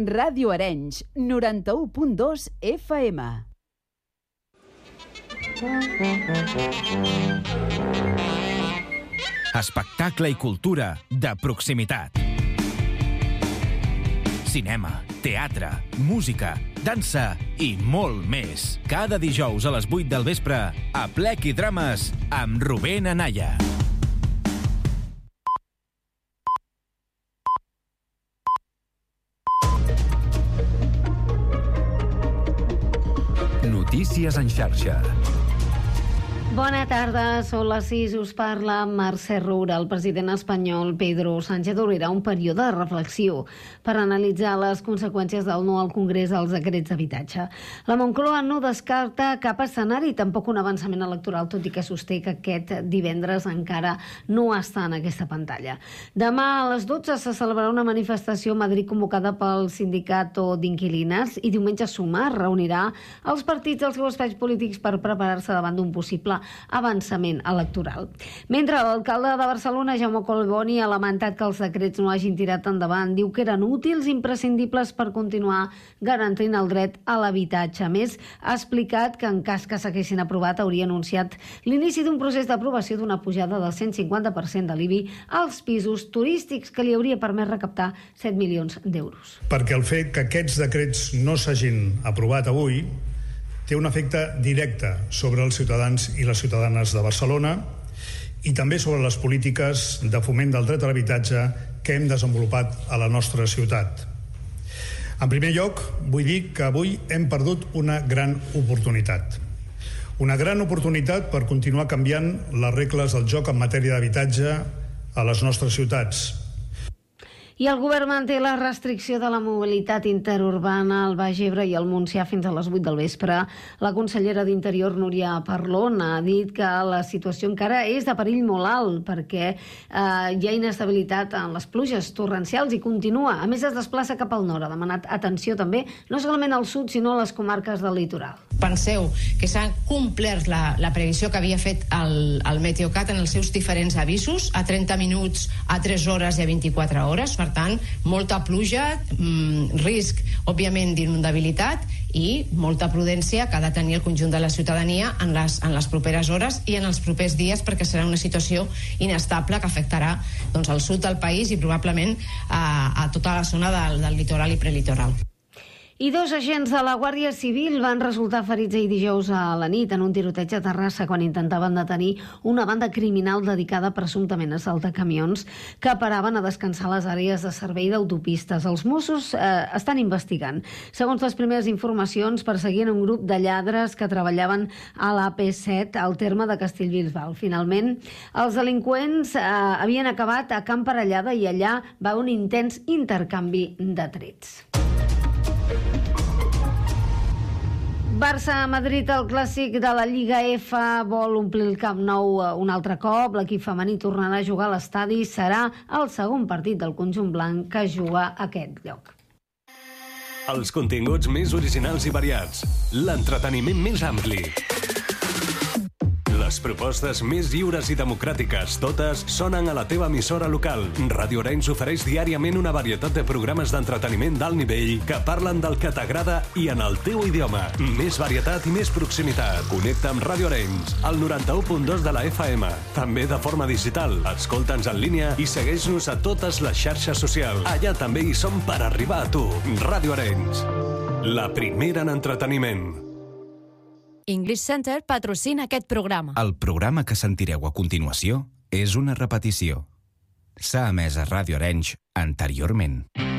Ràdio Arenys, 91.2 FM. Espectacle i cultura de proximitat. Cinema, teatre, música, dansa i molt més. Cada dijous a les 8 del vespre, a Plec i Drames, amb Rubén Anaya. Notícies en xarxa. Bona tarda, són les 6, us parla Mercè Roura. El president espanyol Pedro Sánchez obrirà un període de reflexió per analitzar les conseqüències del no al Congrés als decrets d'habitatge. La Moncloa no descarta cap escenari, tampoc un avançament electoral, tot i que sosté que aquest divendres encara no està en aquesta pantalla. Demà a les 12 se celebrarà una manifestació a Madrid convocada pel Sindicato d'Inquilines i diumenge Sumar reunirà els partits dels seus espais polítics per preparar-se davant d'un possible avançament electoral. Mentre l'alcalde de Barcelona, Jaume Collboni, ha lamentat que els decrets no hagin tirat endavant. Diu que eren útils i imprescindibles per continuar garantint el dret a l'habitatge. A més, ha explicat que en cas que s'haguessin aprovat hauria anunciat l'inici d'un procés d'aprovació d'una pujada del 150% de l'IBI als pisos turístics que li hauria permès recaptar 7 milions d'euros. Perquè el fet que aquests decrets no s'hagin aprovat avui té un efecte directe sobre els ciutadans i les ciutadanes de Barcelona i també sobre les polítiques de foment del dret a l'habitatge que hem desenvolupat a la nostra ciutat. En primer lloc, vull dir que avui hem perdut una gran oportunitat. Una gran oportunitat per continuar canviant les regles del joc en matèria d'habitatge a les nostres ciutats. I el govern manté la restricció de la mobilitat interurbana al Baix Ebre i al Montsià fins a les 8 del vespre. La consellera d'Interior, Núria Parlon, ha dit que la situació encara és de perill molt alt perquè hi ha inestabilitat en les pluges torrencials i continua. A més, es desplaça cap al nord. Ha demanat atenció també, no solament al sud, sinó a les comarques del litoral. Penseu que s'ha complert la previsió que havia fet el Meteocat en els seus diferents avisos, a 30 minuts, a 3 hores i a 24 hores. Per tant, molta pluja, risc, òbviament, d'inundabilitat i molta prudència que ha de tenir el conjunt de la ciutadania en les properes hores i en els propers dies, perquè serà una situació inestable que afectarà el sud del país i probablement a tota la zona del litoral i prelitoral. I 2 agents de la Guàrdia Civil van resultar ferits ahir dijous a la nit en un tiroteig a Terrassa quan intentaven detenir una banda criminal dedicada presumptament a assaltar camions que paraven a descansar a les àrees de servei d'autopistes. Els Mossos estan investigant. Segons les primeres informacions, perseguien un grup de lladres que treballaven a l'AP7 al terme de Castellbisbal. Finalment, els delinqüents havien acabat a Can Parellada i allà va un intens intercanvi de trets. Barça-Madrid, el clàssic de la Lliga F, vol omplir el Camp Nou un altre cop. L'equip femení tornarà a jugar a l'estadi. Serà el segon partit del conjunt blanc que juga a aquest lloc. Els continguts més originals i variats. L'entreteniment més ampli. Les propostes més lliures i democràtiques, totes sonen a la teva emissora local. Ràdio Arenys ofereix diàriament una varietat de programes d'entreteniment d'alt nivell que parlen del que t'agrada i en el teu idioma. Més varietat i més proximitat. Connecta amb Ràdio Arenys, al 91.2 de la FM. També de forma digital. Escolta'ns en línia i segueix-nos a totes les xarxes socials. Allà també hi som per arribar a tu. Ràdio Arenys, la primera en entreteniment. English Center patrocina aquest programa. El programa que sentireu a continuació és una repetició. S'ha emès a Ràdio Arenys anteriorment.